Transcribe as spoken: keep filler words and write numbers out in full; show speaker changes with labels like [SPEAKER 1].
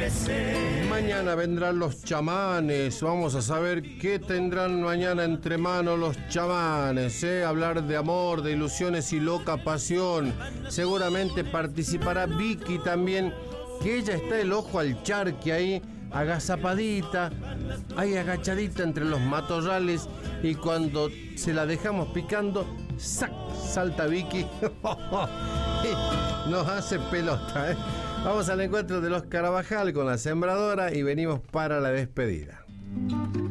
[SPEAKER 1] Mañana vendrán los chamanes. Vamos a saber qué tendrán mañana entre manos los chamanes, ¿eh? Hablar de amor, de ilusiones y loca pasión. Seguramente participará Vicky también, que ella está el ojo al charque ahí, agazapadita, ahí agachadita entre los matorrales, y cuando se la dejamos picando, ¡sac! Salta Vicky. Nos hace pelota, ¿eh? Vamos al encuentro de los Carabajal con la sembradora y venimos para la despedida.